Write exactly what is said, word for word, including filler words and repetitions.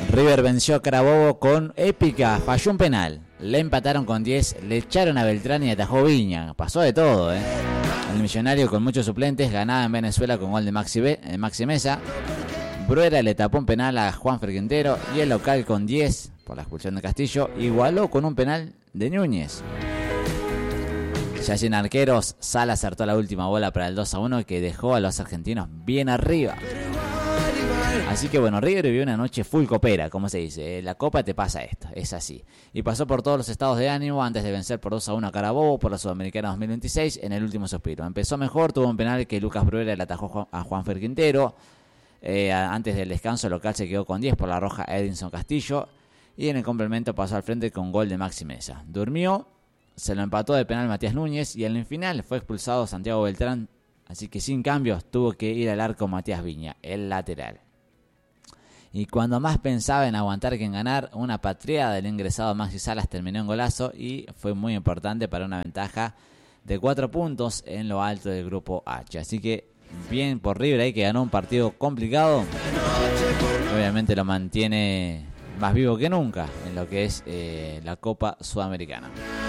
River venció a Carabobo con épica, falló un penal, le empataron con diez, le echaron a Beltrán y atajó Viña, pasó de todo, ¿eh? El Millonario con muchos suplentes ganaba en Venezuela con gol de Maxi, B, eh, Maxi Mesa. Bruera le tapó un penal a Juan Quintero y el local con diez por la expulsión de Castillo igualó con un penal de Núñez. Ya sin arqueros, Sala acertó la última bola para el dos a uno que dejó a los argentinos bien arriba. Así que bueno, River vivió una noche full copera, como se dice. La copa te pasa esto, es así. Y pasó por todos los estados de ánimo antes de vencer por dos a uno a Carabobo por la Sudamericana dos mil veintiséis en el último suspiro. Empezó mejor, tuvo un penal que Lucas Bruera le atajó a Juan Quintero. Eh, antes del descanso el local se quedó con diez por la roja Edinson Castillo. Y en el complemento pasó al frente con gol de Maxi Mesa. Durmió, se lo empató de penal Matías Núñez y en el final fue expulsado Santiago Beltrán. Así que sin cambios tuvo que ir al arco Matías Viña, el lateral. Y cuando más pensaba en aguantar que en ganar, una patriada del ingresado Maxi Salas terminó en golazo y fue muy importante para una ventaja de cuatro puntos en lo alto del grupo H. Así que bien por River ahí, que ganó un partido complicado. Obviamente lo mantiene más vivo que nunca en lo que es eh, la Copa Sudamericana.